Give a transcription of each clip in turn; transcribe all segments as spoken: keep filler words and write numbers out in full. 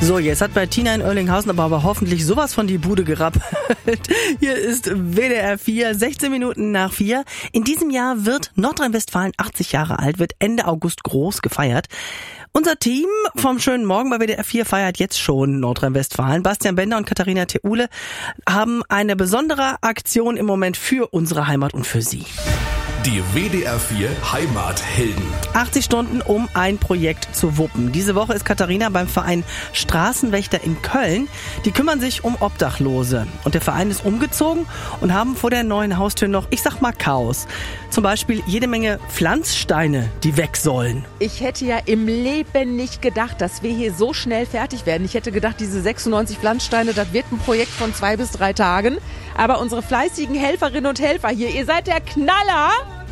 So, jetzt hat bei Tina in Oerlinghausen aber, aber hoffentlich sowas von die Bude gerappelt. Hier ist W D R vier, sechzehn Minuten nach vier. In diesem Jahr wird Nordrhein-Westfalen achtzig Jahre alt, wird Ende August groß gefeiert. Unser Team vom Schönen Morgen bei W D R vier feiert jetzt schon Nordrhein-Westfalen. Bastian Bender und Katharina Theule haben eine besondere Aktion im Moment für unsere Heimat und für Sie. Die W D R vier Heimathelden. achtzig Stunden, um ein Projekt zu wuppen. Diese Woche ist Katharina beim Verein Straßenwächter in Köln. Die kümmern sich um Obdachlose. Und der Verein ist umgezogen und haben vor der neuen Haustür noch, ich sag mal, Chaos. Zum Beispiel jede Menge Pflanzsteine, die weg sollen. Ich hätte ja im Leben nicht gedacht, dass wir hier so schnell fertig werden. Ich hätte gedacht, diese sechsundneunzig Pflanzsteine, das wird ein Projekt von zwei bis drei Tagen. Aber unsere fleißigen Helferinnen und Helfer hier, ihr seid der Knaller.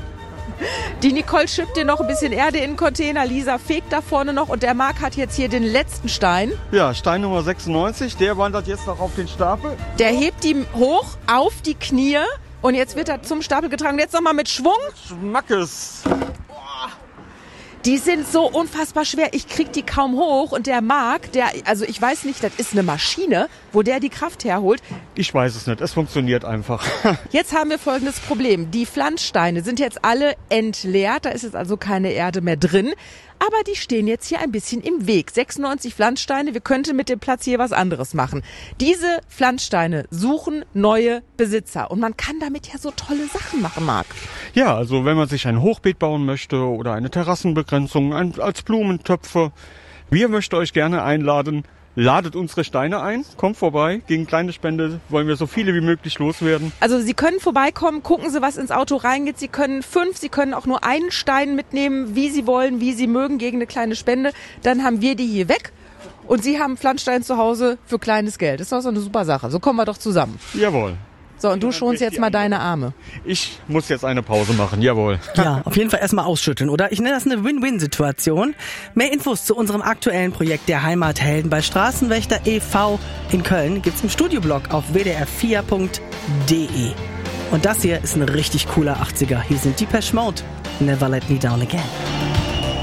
Die Nicole schüppt dir noch ein bisschen Erde in den Container, Lisa fegt da vorne noch und der Marc hat jetzt hier den letzten Stein. Ja, Stein Nummer sechsundneunzig, der wandert jetzt noch auf den Stapel. Der hebt ihn hoch auf die Knie und jetzt wird er zum Stapel getragen. Jetzt nochmal mit Schwung. Schmackes. Die sind so unfassbar schwer, ich krieg die kaum hoch und der Marc, der, also ich weiß nicht, das ist eine Maschine, wo der die Kraft herholt. Ich weiß es nicht, es funktioniert einfach. Jetzt haben wir folgendes Problem, die Pflanzsteine sind jetzt alle entleert, da ist jetzt also keine Erde mehr drin. Aber die stehen jetzt hier ein bisschen im Weg. sechsundneunzig Pflanzsteine, wir könnten mit dem Platz hier was anderes machen. Diese Pflanzsteine suchen neue Besitzer. Und man kann damit ja so tolle Sachen machen, Marc. Ja, also wenn man sich ein Hochbeet bauen möchte oder eine Terrassenbegrenzung ein, als Blumentöpfe. Wir möchten euch gerne einladen. Ladet unsere Steine ein, kommt vorbei. Gegen kleine Spende wollen wir so viele wie möglich loswerden. Also Sie können vorbeikommen, gucken Sie, was ins Auto reingeht. Sie können fünf, Sie können auch nur einen Stein mitnehmen, wie Sie wollen, wie Sie mögen, gegen eine kleine Spende. Dann haben wir die hier weg und Sie haben Pflanzstein zu Hause für kleines Geld. Das ist doch so eine super Sache. So kommen wir doch zusammen. Jawohl. So, und du schonst jetzt mal deine Arme. Ich muss jetzt eine Pause machen, jawohl. Ja, auf jeden Fall erstmal ausschütteln, oder? Ich nenne das eine Win-Win-Situation. Mehr Infos zu unserem aktuellen Projekt der Heimathelden bei Straßenwächter e V in Köln gibt's im Studioblog auf w d r vier punkt d e. Und das hier ist ein richtig cooler achtziger. Hier sind Depeche Mode. Never Let Me Down Again.